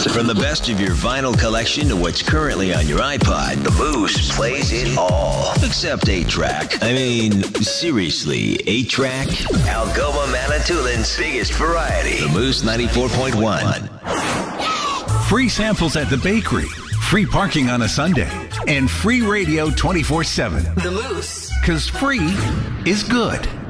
From the best of your vinyl collection to what's currently on your iPod, the Moose plays it all. Except 8-track. I mean, seriously, 8-track? Algoma Manitoulин's biggest variety. The Moose 94.1. Free samples at the bakery. Free parking on a Sunday. And free radio 24/7. The Moose. 'Cause free is good.